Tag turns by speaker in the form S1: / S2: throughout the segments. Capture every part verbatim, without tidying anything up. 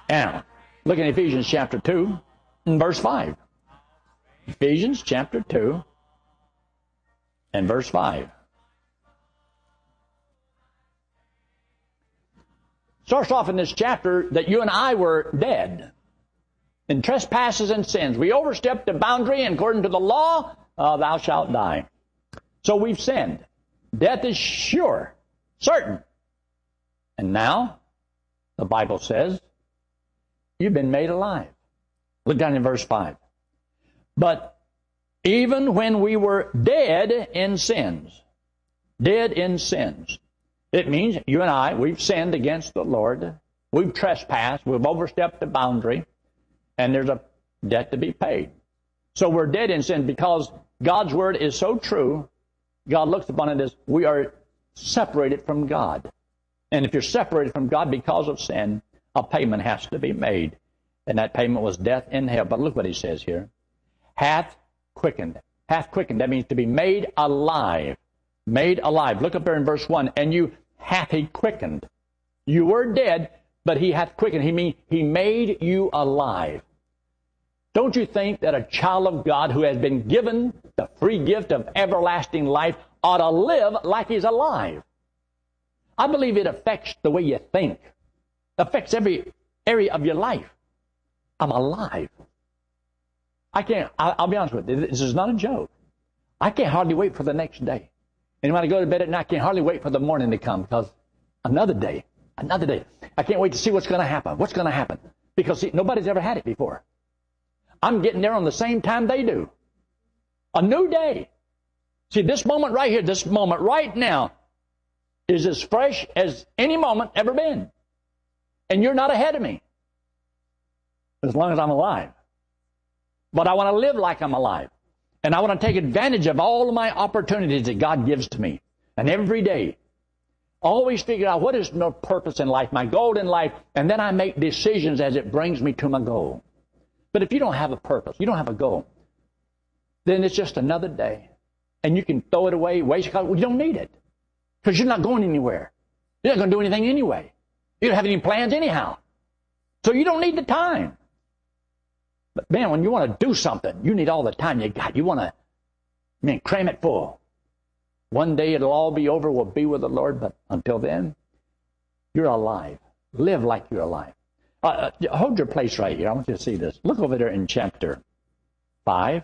S1: Now, look at Ephesians chapter two and verse five. Ephesians chapter two and verse five. Starts off in this chapter that you and I were dead in trespasses and sins. We overstepped the boundary, and according to the law, uh, thou shalt die. So we've sinned. Death is sure, certain. And now, the Bible says, you've been made alive. Look down in verse five. But even when we were dead in sins, dead in sins, it means you and I, we've sinned against the Lord. We've trespassed. We've overstepped the boundary. And there's a debt to be paid. So we're dead in sin because God's Word is so true. God looks upon it as we are separated from God. And if you're separated from God because of sin, a payment has to be made. And that payment was death in hell. But look what he says here. Hath quickened. Hath quickened. That means to be made alive. Made alive. Look up there in verse one. And you hath he quickened. You were dead, but he hath quickened. He means he made you alive. Don't you think that a child of God who has been given the free gift of everlasting life ought to live like he's alive? I believe it affects the way you think. Affects every area of your life. I'm alive. I can't, I'll be honest with you, this is not a joke. I can't hardly wait for the next day. And when I go to bed at night, I can't hardly wait for the morning to come because another day, another day. I can't wait to see what's going to happen. What's going to happen? Because see, nobody's ever had it before. I'm getting there on the same time they do. A new day. See, this moment right here, this moment right now is as fresh as any moment ever been. And you're not ahead of me. As long as I'm alive. But I want to live like I'm alive. And I want to take advantage of all of my opportunities that God gives to me. And every day, always figure out what is my purpose in life, my goal in life, and then I make decisions as it brings me to my goal. But if you don't have a purpose, you don't have a goal, then it's just another day. And you can throw it away, waste it. Well, you don't need it. Because you're not going anywhere. You're not going to do anything anyway. You don't have any plans anyhow. So you don't need the time. But man, when you want to do something, you need all the time you got. You want to, man, cram it full. One day it'll all be over. We'll be with the Lord. But until then, you're alive. Live like you're alive. Uh, uh, hold your place right here. I want you to see this. Look over there in chapter five.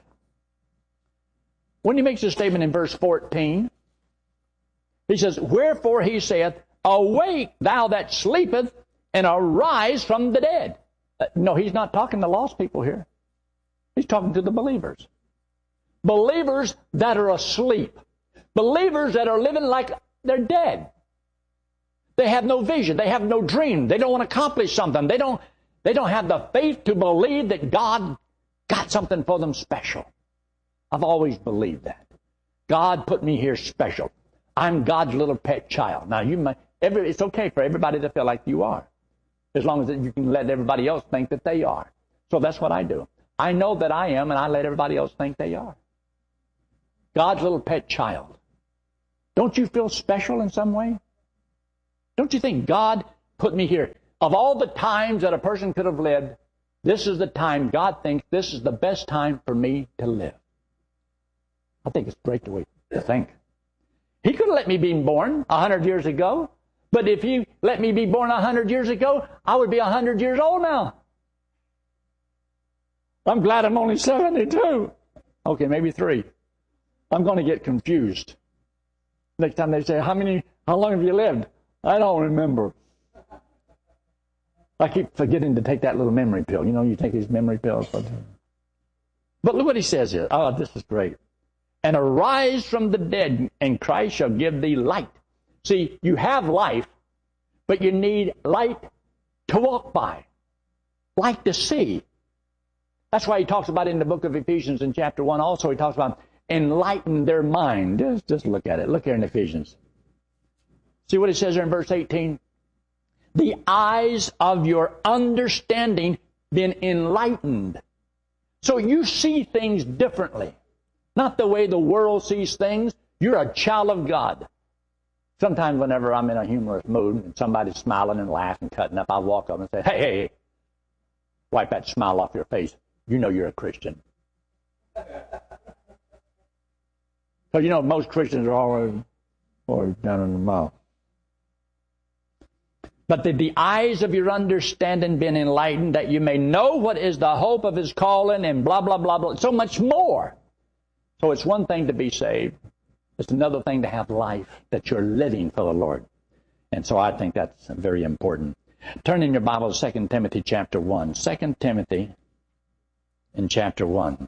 S1: When he makes a statement in verse fourteen, he says, wherefore he saith, awake thou that sleepeth, and arise from the dead. Uh, no, he's not talking to lost people here. He's talking to the believers. Believers that are asleep. Believers that are living like they're dead. They have no vision. They have no dream. They don't want to accomplish something. They don't, they don't have the faith to believe that God got something for them special. I've always believed that. God put me here special. I'm God's little pet child. Now, you might, every, it's okay for everybody to feel like you are, as long as you can let everybody else think that they are. So that's what I do. I know that I am, and I let everybody else think they are. God's little pet child. Don't you feel special in some way? Don't you think God put me here? Of all the times that a person could have lived, this is the time God thinks this is the best time for me to live. I think it's great the way to think. He could have let me be born a hundred years ago, but if He let me be born a hundred years ago, I would be a hundred years old now. I'm glad I'm only seventy-two. Okay, maybe three. I'm going to get confused. Next time they say, how many, how long have you lived? I don't remember. I keep forgetting to take that little memory pill. You know, you take these memory pills. But, but look what he says here. Oh, this is great. And arise from the dead, and Christ shall give thee light. See, you have life, but you need light to walk by. Light to see. That's why he talks about in the book of Ephesians in chapter one also, he talks about enlighten their mind. Just, just look at it. Look here in Ephesians. See what it says there in verse eighteen? The eyes of your understanding been enlightened. So you see things differently. Not the way the world sees things. You're a child of God. Sometimes whenever I'm in a humorous mood and somebody's smiling and laughing, cutting up, I'll walk up and say, hey, hey, wipe that smile off your face. You know you're a Christian. So you know most Christians are always, always down in the mouth. But that the eyes of your understanding been enlightened, that you may know what is the hope of his calling, and blah, blah, blah, blah. So much more. So it's one thing to be saved. It's another thing to have life, that you're living for the Lord. And so I think that's very important. Turn in your Bible to Second Timothy chapter one. Second Timothy in chapter one.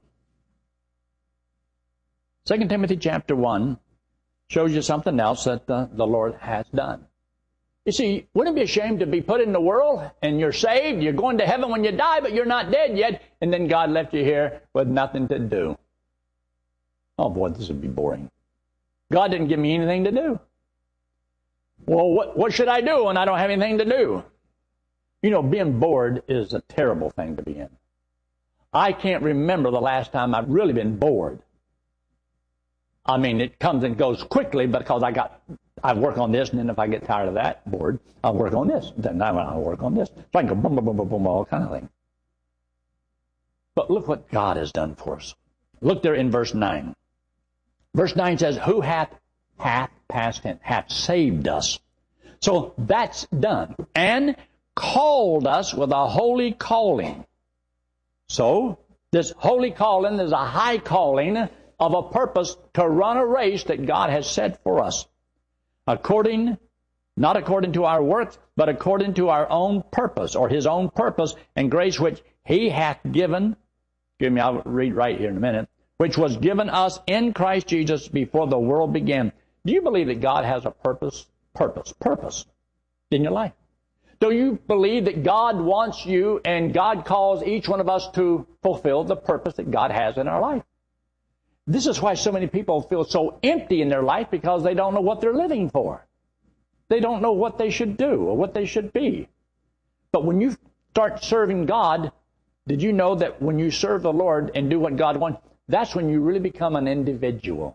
S1: Second Timothy chapter one shows you something else that the, the Lord has done. You see, wouldn't it be ashamed to be put in the world and you're saved, you're going to heaven when you die, but you're not dead yet, and then God left you here with nothing to do? Oh boy, this would be boring. God didn't give me anything to do. Well, what, what should I do when I don't have anything to do? You know, being bored is a terrible thing to be in. I can't remember the last time I've really been bored. I mean, it comes and goes quickly because I got, I work on this, and then if I get tired of that, bored, I'll work on this. Then I'll work on this. So I can go boom, boom, boom, boom, boom, all kind of thing. But look what God has done for us. Look there in verse nine. Verse nine says, who hath, hath, past tense, hath saved us. So that's done. And called us with a holy calling. So this holy calling is a high calling of a purpose to run a race that God has set for us. According, not according to our works, but according to our own purpose, or his own purpose and grace which he hath given. Excuse me, I'll read right here in a minute. Which was given us in Christ Jesus before the world began. Do you believe that God has a purpose, purpose, purpose in your life? Do you believe that God wants you and God calls each one of us to fulfill the purpose that God has in our life? This is why so many people feel so empty in their life, because they don't know what they're living for. They don't know what they should do or what they should be. But when you start serving God, did you know that when you serve the Lord and do what God wants, that's when you really become an individual.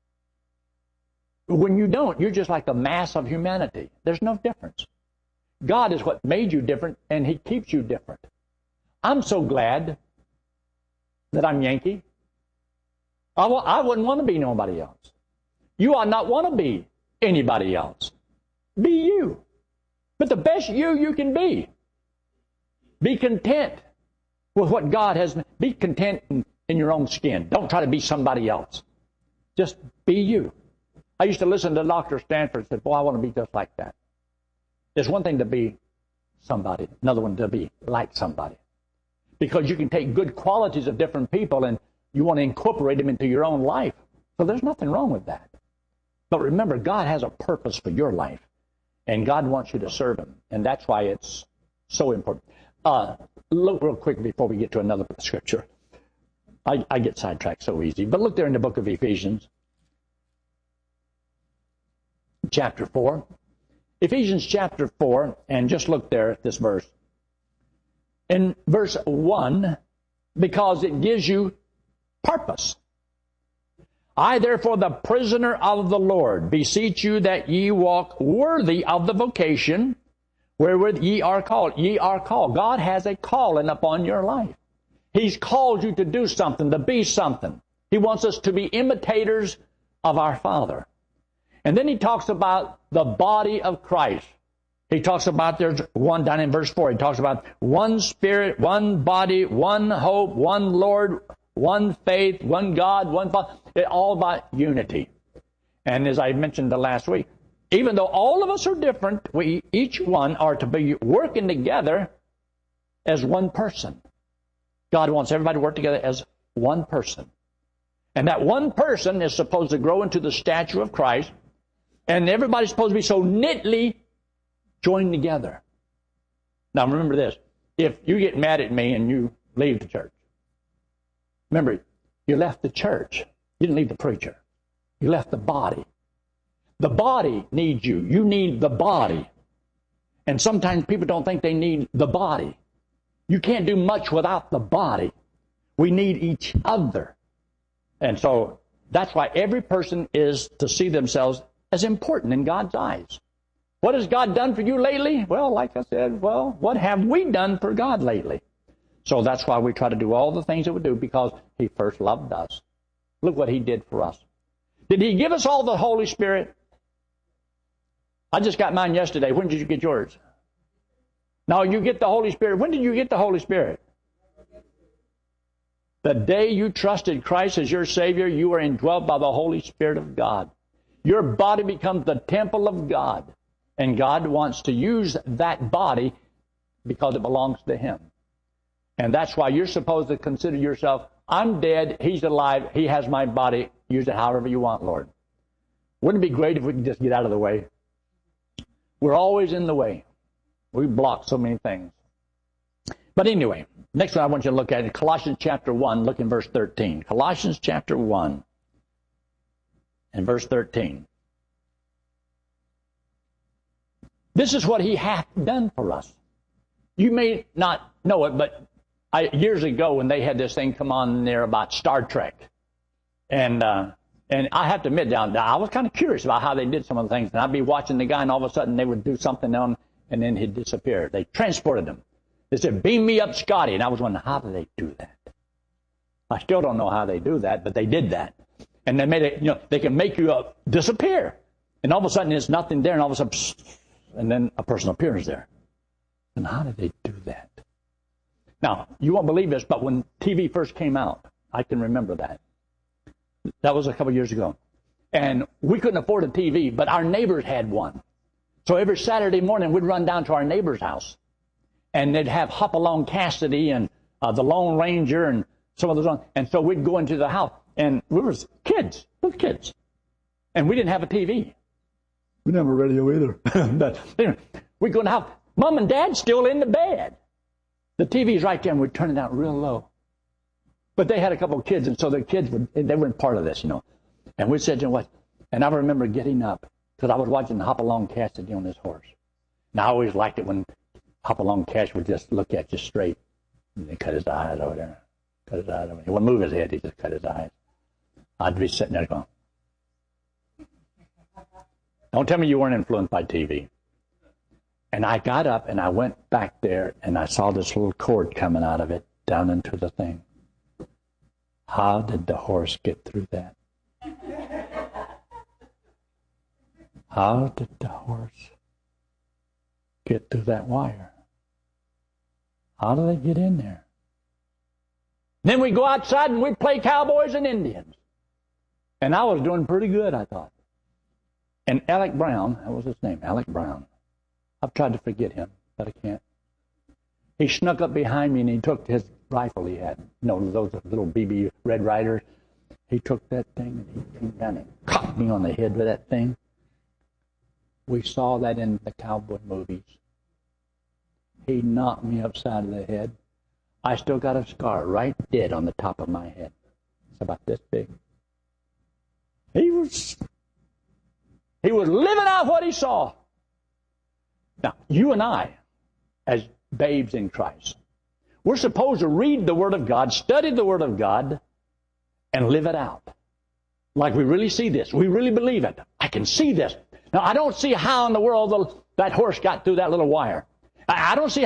S1: When you don't, you're just like the mass of humanity. There's no difference. God is what made you different, and he keeps you different. I'm so glad that I'm Yankee. I w- I wouldn't want to be nobody else. You ought not want to be anybody else. Be you. But the best you you can be. Be content with what God has. Be content in, in your own skin. Don't try to be somebody else. Just be you. I used to listen to Doctor Stanford and said, boy, I want to be just like that. There's one thing to be somebody, another one to be like somebody. Because you can take good qualities of different people and you want to incorporate them into your own life. So there's nothing wrong with that. But remember, God has a purpose for your life. And God wants you to serve him. And that's why it's so important. Uh, look real quick before we get to another scripture. I, I get sidetracked so easy. But look there in the book of Ephesians. Chapter four. Ephesians chapter four. And just look there at this verse. In verse one, because it gives you purpose. I, therefore, the prisoner of the Lord, beseech you that ye walk worthy of the vocation wherewith ye are called. Ye are called. God has a calling upon your life. He's called you to do something, to be something. He wants us to be imitators of our Father. And then he talks about the body of Christ. He talks about, there's one down in verse four, he talks about one Spirit, one body, one hope, one Lord, one faith, one God, one Father. It's all about unity. And as I mentioned the last week, even though all of us are different, we each one are to be working together as one person. God wants everybody to work together as one person. And that one person is supposed to grow into the stature of Christ. And everybody's supposed to be so knitly joined together. Now remember this. If you get mad at me and you leave the church, remember, you left the church. You didn't leave the preacher. You left the body. The body needs you. You need the body. And sometimes people don't think they need the body. You can't do much without the body. We need each other. And so that's why every person is to see themselves as important in God's eyes. What has God done for you lately? Well, like I said, well, what have we done for God lately? So that's why we try to do all the things that we do, because he first loved us. Look what he did for us. Did he give us all the Holy Spirit? I just got mine yesterday. When did you get yours? No, you get the Holy Spirit. When did you get the Holy Spirit? The day you trusted Christ as your Savior, you are indwelt by the Holy Spirit of God. Your body becomes the temple of God. And God wants to use that body because it belongs to him. And that's why you're supposed to consider yourself, I'm dead, he's alive, he has my body, use it however you want, Lord. Wouldn't it be great if we could just get out of the way? We're always in the way. We block so many things. But anyway, next one I want you to look at is Colossians chapter one, look in verse thirteen. Colossians chapter one and verse thirteen. This is what he hath done for us. You may not know it, but I, years ago when they had this thing come on there about Star Trek, and uh, and I have to admit, down I was kind of curious about how they did some of the things, and I'd be watching the guy, and all of a sudden they would do something on, and then he'd disappear. They transported him. They said, "Beam me up, Scotty," and I was wondering, how do they do that? I still don't know how they do that, but they did that, and they made it. You know, they can make you uh, disappear, and all of a sudden there's nothing there, and all of a sudden, psst, and then a person appears there. And how did they do that? Now, you won't believe this, but when T V first came out, I can remember that. That was a couple years ago. And we couldn't afford a T V, but our neighbors had one. So every Saturday morning, we'd run down to our neighbor's house. And they'd have Hopalong Cassidy and uh, the Lone Ranger and some of those on. And so we'd go into the house. And we were kids, little kids. And we didn't have a T V. We didn't have a radio either. But anyway, we'd go in the house. Mom and Dad's still in the bed. The T V's right there, and we'd turn it down real low. But they had a couple of kids, and so their kids, would, they weren't part of this, you know. And we said, you know what? And I remember getting up, because I was watching Hopalong Cassidy on his horse. And I always liked it when Hopalong Cash would just look at you straight, and then cut his eyes over there. Cut his eyes over there. He wouldn't move his head, he just cut his eyes. I'd be sitting there going, don't tell me you weren't influenced by T V. And I got up and I went back there and I saw this little cord coming out of it down into the thing. How did the horse get through that? How did the horse get through that wire? How do they get in there? Then we go outside and we play cowboys and Indians. And I was doing pretty good, I thought. And Alec Brown, that was his name, Alec Brown. I've tried to forget him, but I can't. He snuck up behind me and he took his rifle he had. You know, those little B B Red Riders. He took that thing and he came down and cocked me on the head with that thing. We saw that in the cowboy movies. He knocked me upside of the head. I still got a scar right dead on the top of my head. It's about this big. He was, he was living out what he saw. Now, you and I, as babes in Christ, we're supposed to read the Word of God, study the Word of God, and live it out. Like we really see this. We really believe it. I can see this. Now, I don't see how in the world the, that horse got through that little wire. I, I don't see